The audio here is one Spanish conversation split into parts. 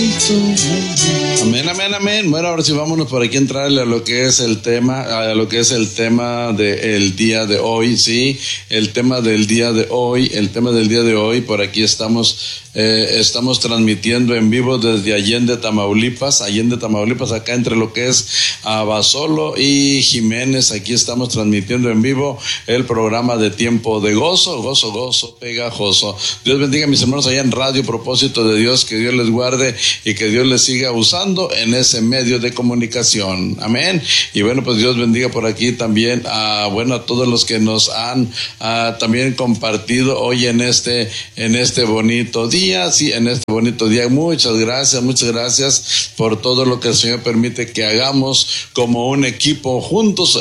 Amén, amén, amén. Bueno, ahora sí vámonos por aquí a entrarle a lo que es el tema, del día de hoy, sí, el tema del día de hoy, por aquí estamos transmitiendo en vivo desde Allende, Tamaulipas, acá entre lo que es Abasolo y Jiménez, aquí estamos transmitiendo en vivo el programa de Tiempo de Gozo, gozo, pegajoso. Dios bendiga a mis hermanos allá en Radio Propósito de Dios, que Dios les guarde y que Dios les siga usando en ese medio de comunicación. Amén. Y bueno, pues Dios bendiga por aquí también a todos los que nos han también compartido hoy en este bonito día. Sí, en este bonito día. Muchas gracias por todo lo que el Señor permite que hagamos como un equipo juntos,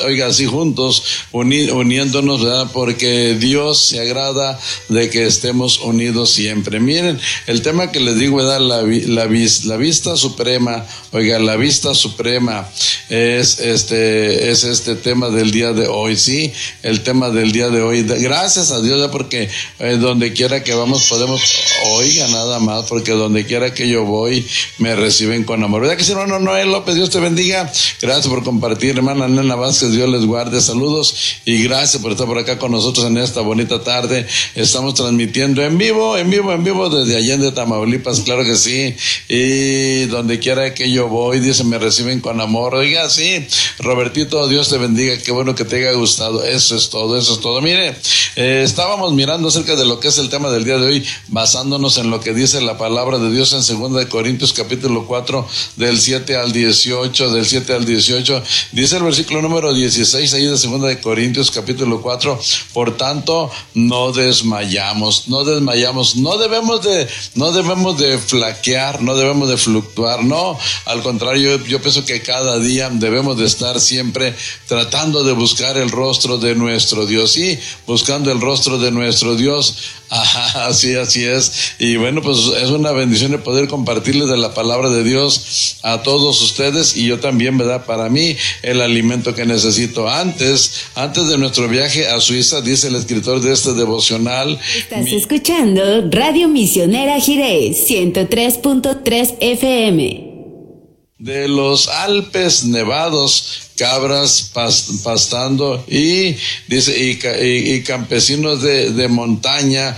uniéndonos, ¿verdad? Porque Dios se agrada de que estemos unidos siempre. Miren, el tema que les digo, ¿verdad? La vista suprema, la vista suprema es este tema del día de hoy, sí, el tema del día de hoy. Gracias a Dios, ¿verdad? Porque donde quiera que vamos podemos, nada más, porque donde quiera que yo voy me reciben con amor. ¿Verdad que sí, hermano Noel López? Dios te bendiga. Gracias por compartir, hermana Nena Vázquez, Dios les guarde, saludos y gracias por estar por acá con nosotros en esta bonita tarde. Estamos transmitiendo en vivo desde Allende, Tamaulipas, claro que sí, y donde quiera que yo voy, dice, me reciben con amor. Oiga, sí, Robertito, Dios te bendiga, qué bueno que te haya gustado. Eso es todo. Mire, estábamos mirando acerca de lo que es el tema del día de hoy, basándonos en lo que dice la palabra de Dios en 2 Corintios capítulo 4 del 7 al 18, dice el versículo número 16 ahí de 2 Corintios capítulo 4, por tanto no desmayamos, no debemos de flaquear, no debemos de fluctuar, no, al contrario, yo pienso que cada día debemos de estar siempre tratando de buscar el rostro de nuestro Dios, sí, buscando el rostro de nuestro Dios. Ajá, así es. Y bueno, pues es una bendición de poder compartirles de la palabra de Dios a todos ustedes, y yo también, ¿verdad? Para mí, el alimento que necesito. Antes de nuestro viaje a Suiza, dice el escritor de este devocional. Estás escuchando Radio Misionera Jiré, 103.3 FM. De los Alpes nevados, cabras pastando, y dice, y campesinos de montaña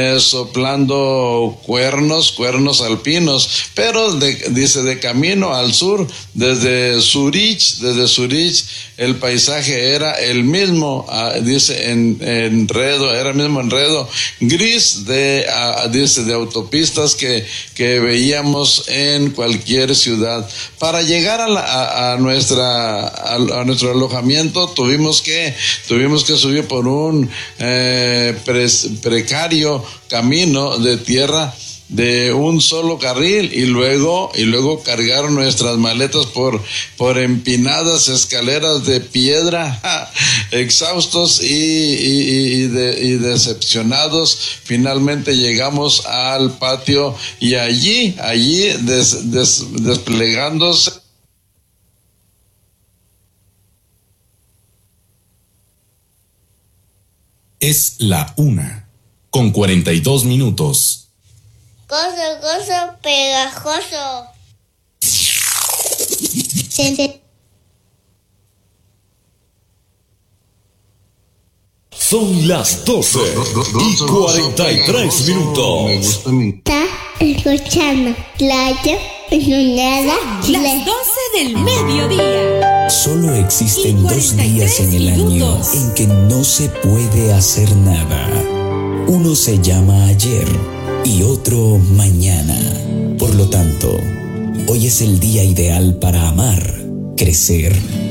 soplando cuernos alpinos, pero dice, de camino al sur, desde Zurich el paisaje era el mismo, dice, era el mismo enredo gris dice, de autopistas que veíamos en cualquier ciudad. Para llegar a nuestro alojamiento tuvimos que subir por un precario camino de tierra de un solo carril, y luego cargaron nuestras maletas por empinadas escaleras de piedra. Exhaustos y decepcionados, finalmente llegamos al patio, y allí desplegándose es la 1:42. Gozo, pegajoso. Son las 12:43. Está escuchando Radio Misionera Jiré. Las 12 del mediodía. Solo existen 2 días en el año en que no se puede hacer nada. Uno se llama ayer y otro mañana. Por lo tanto, hoy es el día ideal para amar, crecer